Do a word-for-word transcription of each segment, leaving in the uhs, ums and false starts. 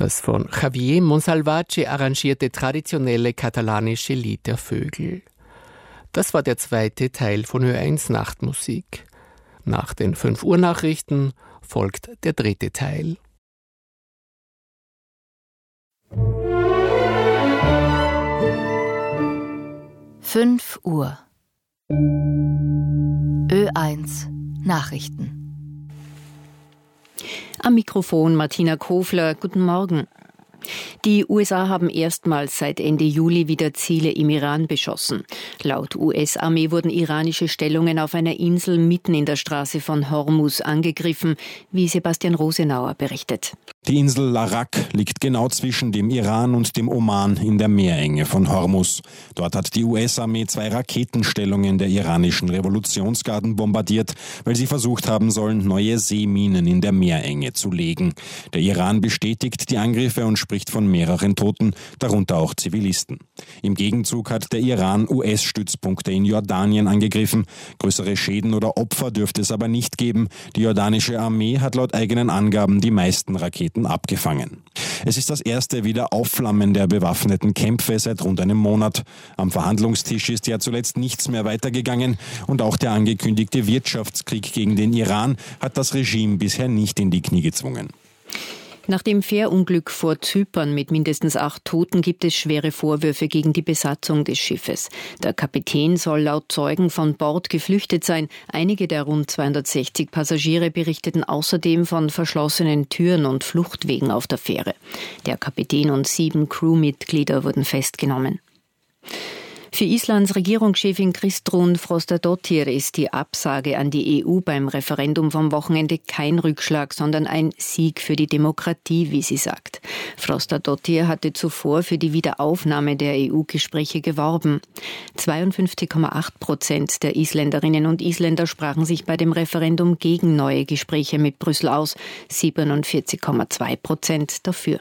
Das von Javier Monsalvatge arrangierte traditionelle katalanische Lied der Vögel. Das war der zweite Teil von Ö eins Nachtmusik. Nach den fünf Uhr Nachrichten folgt der dritte Teil. fünf Uhr. Ö eins Nachrichten. Am Mikrofon Martina Kofler. Guten Morgen. Die U S A haben erstmals seit Ende Juli wieder Ziele im Iran beschossen. Laut U S-Armee wurden iranische Stellungen auf einer Insel mitten in der Straße von Hormuz angegriffen, wie Sebastian Rosenauer berichtet. Die Insel Larak liegt genau zwischen dem Iran und dem Oman in der Meerenge von Hormuz. Dort hat die U S-Armee zwei Raketenstellungen der iranischen Revolutionsgarden bombardiert, weil sie versucht haben sollen, neue Seeminen in der Meerenge zu legen. Der Iran bestätigt die Angriffe und spricht von mehreren Toten, darunter auch Zivilisten. Im Gegenzug hat der Iran U S-Stützpunkte in Jordanien angegriffen. Größere Schäden oder Opfer dürfte es aber nicht geben. Die jordanische Armee hat laut eigenen Angaben die meisten Raketen abgefangen. Es ist das erste Wiederaufflammen der bewaffneten Kämpfe seit rund einem Monat. Am Verhandlungstisch ist ja zuletzt nichts mehr weitergegangen und auch der angekündigte Wirtschaftskrieg gegen den Iran hat das Regime bisher nicht in die Knie gezwungen. Nach dem Fährunglück vor Zypern mit mindestens acht Toten gibt es schwere Vorwürfe gegen die Besatzung des Schiffes. Der Kapitän soll laut Zeugen von Bord geflüchtet sein. Einige der rund zweihundertsechzig Passagiere berichteten außerdem von verschlossenen Türen und Fluchtwegen auf der Fähre. Der Kapitän und sieben Crewmitglieder wurden festgenommen. Für Islands Regierungschefin Kristrún Frostadóttir ist die Absage an die E U beim Referendum vom Wochenende kein Rückschlag, sondern ein Sieg für die Demokratie, wie sie sagt. Frostadóttir hatte zuvor für die Wiederaufnahme der E U-Gespräche geworben. zweiundfünfzig Komma acht Prozent der Isländerinnen und Isländer sprachen sich bei dem Referendum gegen neue Gespräche mit Brüssel aus, siebenundvierzig Komma zwei Prozent dafür.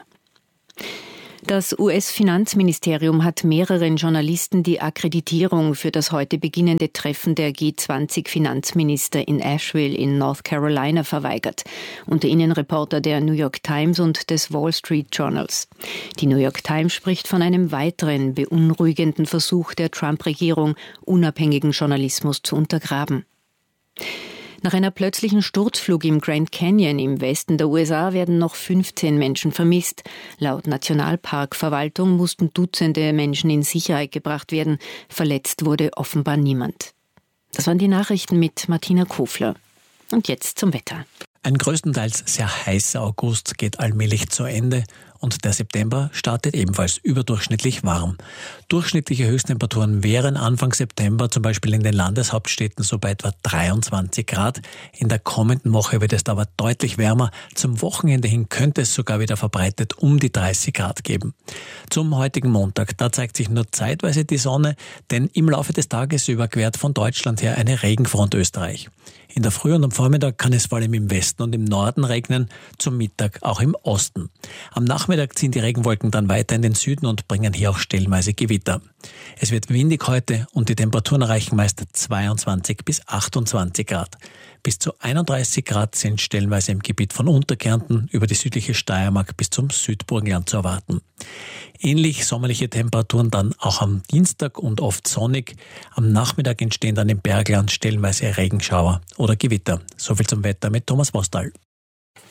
Das U S-Finanzministerium hat mehreren Journalisten die Akkreditierung für das heute beginnende Treffen der G zwanzig Finanzminister in Asheville in North Carolina verweigert. Unter ihnen Reporter der New York Times und des Wall Street Journals. Die New York Times spricht von einem weiteren beunruhigenden Versuch der Trump-Regierung, unabhängigen Journalismus zu untergraben. Nach einer plötzlichen Sturzflug im Grand Canyon im Westen der U S A werden noch fünfzehn Menschen vermisst. Laut Nationalparkverwaltung mussten Dutzende Menschen in Sicherheit gebracht werden. Verletzt wurde offenbar niemand. Das waren die Nachrichten mit Martina Kofler. Und jetzt zum Wetter. Ein größtenteils sehr heißer August geht allmählich zu Ende und der September startet ebenfalls überdurchschnittlich warm. Durchschnittliche Höchsttemperaturen wären Anfang September zum Beispiel in den Landeshauptstädten so bei etwa dreiundzwanzig Grad. In der kommenden Woche wird es aber deutlich wärmer. Zum Wochenende hin könnte es sogar wieder verbreitet um die dreißig Grad geben. Zum heutigen Montag, da zeigt sich nur zeitweise die Sonne, denn im Laufe des Tages überquert von Deutschland her eine Regenfront Österreich. In der Früh und am Vormittag kann es vor allem im Westen und im Norden regnen, zum Mittag auch im Osten. Am Nachmittag ziehen die Regenwolken dann weiter in den Süden und bringen hier auch stellenweise Gewitter. Es wird windig heute und die Temperaturen erreichen meist zweiundzwanzig bis achtundzwanzig Grad. Bis zu einunddreißig Grad sind stellenweise im Gebiet von Unterkärnten über die südliche Steiermark bis zum Südburgenland zu erwarten. Ähnlich sommerliche Temperaturen dann auch am Dienstag und oft sonnig. Am Nachmittag entstehen dann im Bergland stellenweise Regenschauer oder Gewitter. Soviel zum Wetter mit Thomas Mostal.